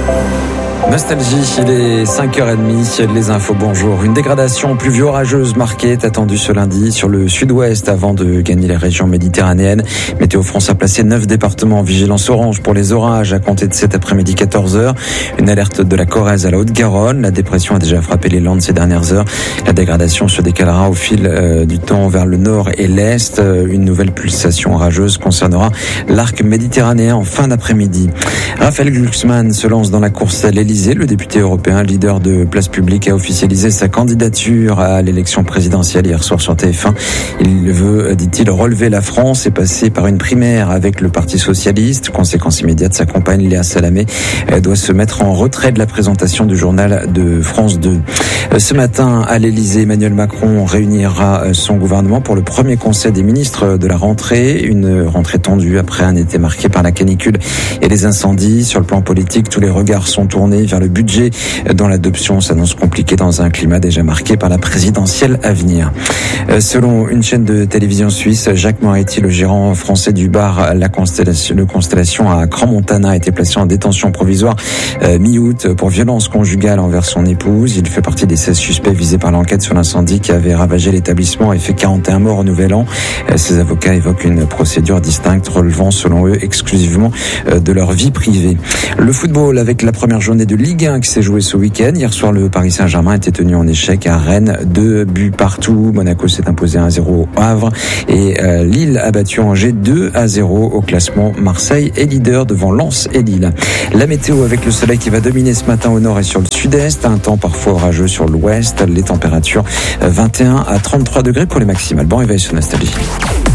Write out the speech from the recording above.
Nostalgie, il est 5h30, les infos, bonjour. Une dégradation pluvio-orageuse marquée est attendue ce lundi sur le sud-ouest avant de gagner les régions méditerranéennes. Météo France a placé 9 départements en vigilance orange pour les orages à compter de cet après-midi 14h. Une alerte de la Corrèze à la Haute-Garonne. La dépression a déjà frappé les Landes ces dernières heures. La dégradation se décalera au fil du temps vers le nord et l'est. Une nouvelle pulsation orageuse concernera l'arc méditerranéen en fin d'après-midi. Raphaël Glucksmann se lance dans la course à l'Élysée. Le député européen, leader de Place Publique, a officialisé sa candidature à l'élection présidentielle hier soir sur TF1. Il veut, dit-il, relever la France et passer par une primaire avec le Parti socialiste. Conséquence immédiate, sa compagne Léa Salamé doit se mettre en retrait de la présentation du journal de France 2. Ce matin, à l'Élysée, Emmanuel Macron réunira son gouvernement pour le premier conseil des ministres de la rentrée. Une rentrée tendue après un été marqué par la canicule et les incendies. Sur le plan politique, tous les regards sont tournés vers le budget dont l'adoption s'annonce compliquée dans un climat déjà marqué par la présidentielle à venir. Selon une chaîne de télévision suisse, Jacques Moretti, le gérant français du bar Le Constellation à Crans-Montana, a été placé en détention provisoire mi-août pour violence conjugale envers son épouse. Il fait partie des 16 suspects visés par l'enquête sur l'incendie qui avait ravagé l'établissement et fait 41 morts au Nouvel An. Ses avocats évoquent une procédure distincte relevant selon eux exclusivement de leur vie privée. Le football avec la première journée de Ligue 1 qui s'est jouée ce week-end. Hier soir, le Paris Saint-Germain était tenu en échec à Rennes. 2 buts partout. Monaco s'est imposé 1-0 au Havre. Et Lille a battu Angers 2-0 au classement. Marseille est leader devant Lens et Lille. La météo avec le soleil qui va dominer ce matin au nord et sur le sud-est. Un temps parfois orageux sur l'ouest. Les températures 21 à 33 degrés pour les maximales. Bon réveil sur Nostalgie.